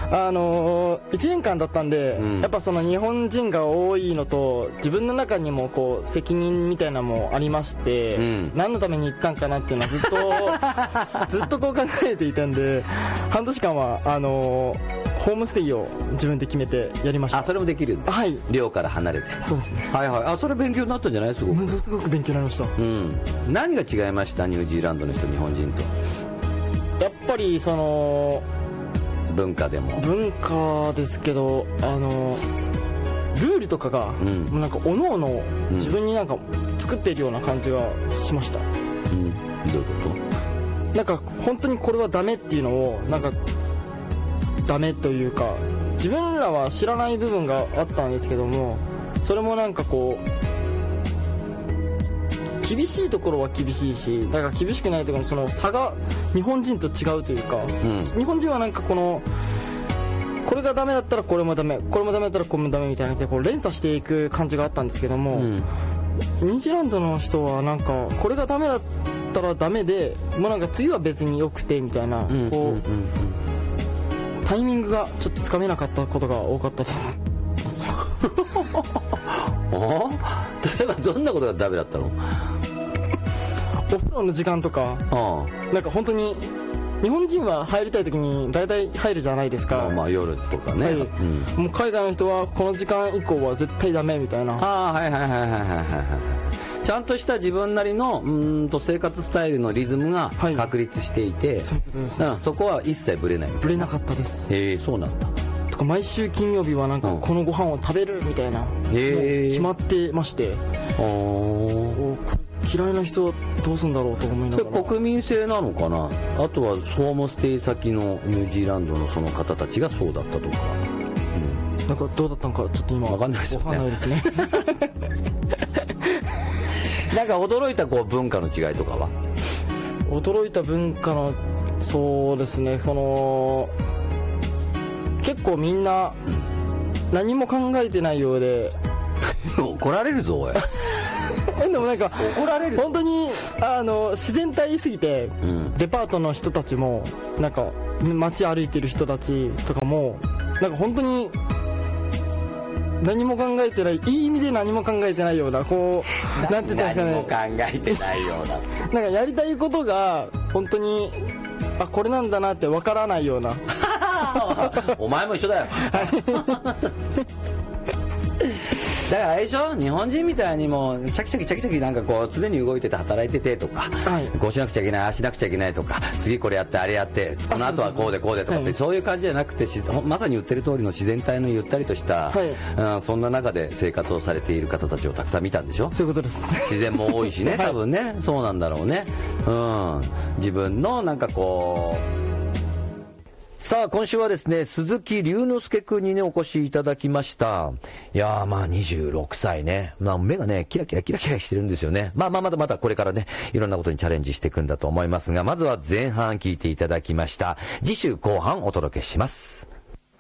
1年間だったんで、やっぱその日本人が多いのと自分の中にもこう責任みたいなのもありまして、何のために行ったんかなっていうのはずっとこう考えていたんで、半年間はホームステイを自分で決めてやりました。 それもできるんだ。 はい。 寮から離れて。 そうですね。 はいはい。それ勉強になったんじゃない？すごく。 ものすごく勉強になりました。 何が違いました？ニュージーランドの人、日本人と。 やっぱりその文化でも。 文化ですけど、ルールとかが、もうなんか各々自分になんか作っているような感じがしました。どういうこと？ なんか本当にこれはダメっていうのをなんかダメというか、自分らは知らない部分があったんですけども、それもなんかこう厳しいところは厳しいし、だから厳しくないところのその差が日本人と違うというか、日本人はなんかこれがダメだったらこれもダメ、これもダメだったらこれもダメみたいな感じでこう連鎖していく感じがあったんですけども、ニュージーランドの人はなんかこれがダメだったらダメで、もうなんか次は別に良くてみたいな、こうタイミングがちょっとつかめなかったことが多かったです。 例えばどんなことがダメだったの？ お風呂の時間とか、なんか本当に日本人は入りたい時に大体入るじゃないですか。 夜とかね、 もう海外の人はこの時間以降は絶対ダメみたいな。 ちゃんとした自分なりの生活スタイルのリズムが確立していて、そこは一切ブレない。 ブレなかったです。 そうなんだ。 とか毎週金曜日はなんかこのご飯を食べるみたいな、決まってまして、嫌いな人はどうするんだろうと思いながら。 国民性なのかな。あとはホームステイ先のニュージーランドのその方たちがそうだったとか、 なんかどうだったのかちょっと今分かんないですよね。 分かんないですね。 なんか驚いたこう文化の違いとかは？ 驚いた文化の、そうですね、結構みんな何も考えてないようで怒られるぞおい。 でもなんか怒られる本当に自然体すぎて、デパートの人たちもなんか街歩いてる人たちとかもなんか本当に何も考えてない、いい意味で何も考えてないような、こうなんて言ったんですかね、 何も考えてないようななんかやりたいことが本当にこれなんだなってわからないような。 お前も一緒だよ。だからあれでしょ、日本人みたいにもチャキチャキチャキチャキなんかこう常に動いてて働いててとか、こうしなくちゃいけない、ああしなくちゃいけないとか、次これやってあれやってこの後はこうでこうでとかって、そういう感じじゃなくて、まさに言ってる通りの自然体のゆったりとした、そんな中で生活をされている方たちをたくさん見たんでしょ。 そういうことです。 自然も多いしね、多分ね、そうなんだろうね。自分のなんかこう、さあ今週はですね、鈴木隆之介くんにねお越しいただきました。いやー26歳ね、目がねキラキラキラキラしてるんですよね。まだこれからねいろんなことにチャレンジしていくんだと思いますが、まずは前半聞いていただきました。次週後半お届けします。